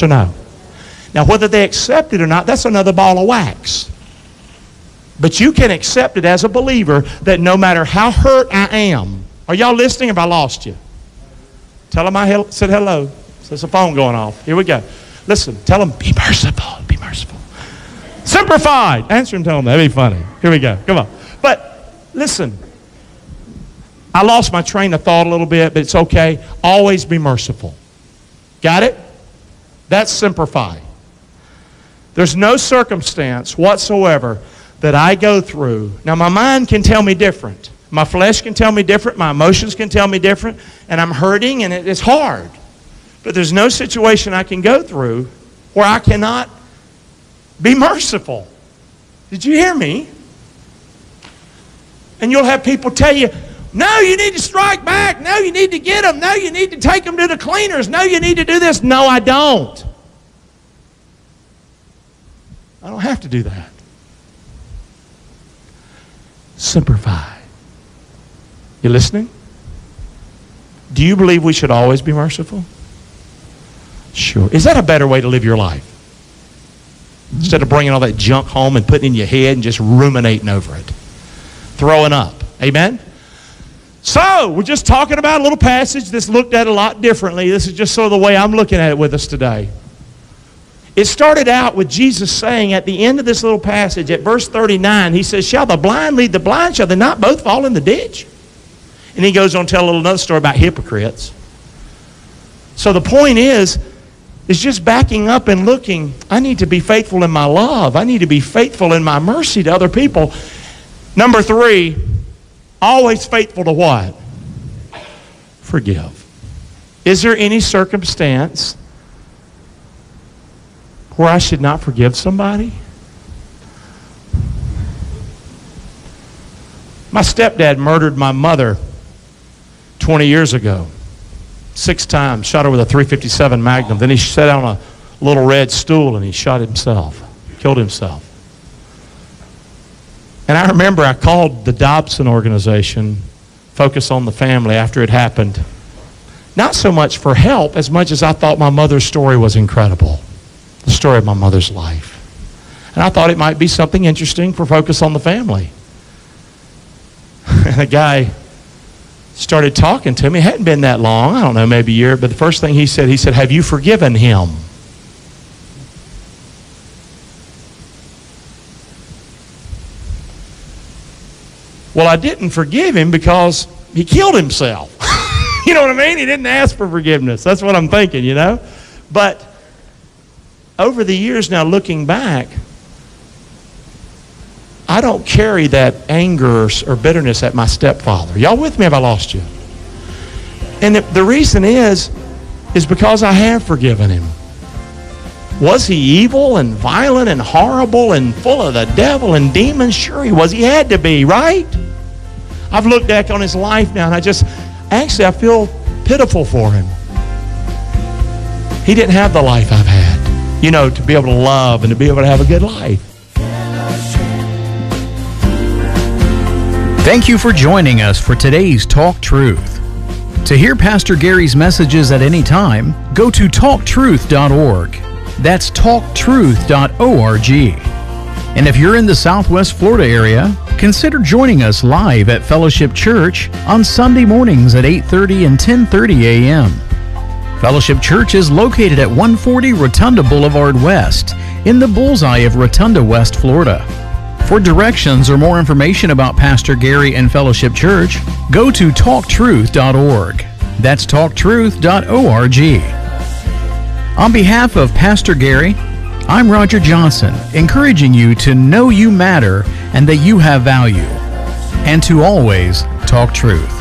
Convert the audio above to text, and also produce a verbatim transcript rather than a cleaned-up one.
Yes or no? Now, whether they accept it or not, that's another ball of wax. But you can accept it as a believer that no matter how hurt I am, are y'all listening or have I lost you? Tell them I hel- said hello. There's a phone going off. Here we go. Listen, tell them, be merciful, be merciful. Simplified. Answer and tell them, that'd be funny. Here we go. Come on. But listen, I lost my train of thought a little bit, but it's okay. Always be merciful. Got it? That's simplify. There's no circumstance whatsoever that I go through. Now, my mind can tell me different. My flesh can tell me different. My emotions can tell me different. And I'm hurting, and it is hard. But there's no situation I can go through where I cannot be merciful. Did you hear me? And you'll have people tell you, no, you need to strike back. No, you need to get them. No, you need to take them to the cleaners. No, you need to do this. No, I don't. I don't have to do that. Simplify. You listening? Do you believe we should always be merciful? Sure. Is that a better way to live your life? Instead of bringing all that junk home and putting it in your head and just ruminating over it. Throwing up. Amen? So, we're just talking about a little passage that's looked at a lot differently. This is just sort of the way I'm looking at it with us today. It started out with Jesus saying at the end of this little passage, at verse thirty-nine, he says, shall the blind lead the blind? Shall they not both fall in the ditch? And he goes on to tell a little another story about hypocrites. So the point is, is just backing up and looking, I need to be faithful in my love. I need to be faithful in my mercy to other people. Number three, always faithful to what? Forgive. Is there any circumstance where I should not forgive somebody? My stepdad murdered my mother twenty years ago. Six times. Shot her with a three fifty-seven Magnum. Then he sat on a little red stool and he shot himself. Killed himself. And I remember I called the Dobson organization, Focus on the Family, after it happened. Not so much for help as much as I thought my mother's story was incredible. The story of my mother's life. And I thought it might be something interesting for Focus on the Family. And a guy started talking to me. It hadn't been that long. I don't know, maybe a year. But the first thing he said, he said, have you forgiven him? Well, I didn't forgive him because he killed himself. You know what I mean? He didn't ask for forgiveness. That's what I'm thinking, you know? But over the years now, looking back, I don't carry that anger or bitterness at my stepfather. Y'all with me? Have I lost you? And the, the reason is, is because I have forgiven him. Was he evil and violent and horrible and full of the devil and demons? Sure he was. He had to be, right? I've looked back on his life now and I just, actually I feel pitiful for him. He didn't have the life I've had, you know, to be able to love and to be able to have a good life. Thank you for joining us for today's Talk Truth. To hear Pastor Gary's messages at any time, go to talk truth dot org. That's talk truth dot org. And if you're in the Southwest Florida area, consider joining us live at Fellowship Church on Sunday mornings at eight thirty and ten thirty a.m. Fellowship Church is located at one forty Rotunda Boulevard West in the bullseye of Rotunda, West Florida. For directions or more information about Pastor Gary and Fellowship Church, go to talk truth dot org. That's talk truth dot org. On behalf of Pastor Gary, I'm Roger Johnson, encouraging you to know you matter and that you have value, and to always talk truth.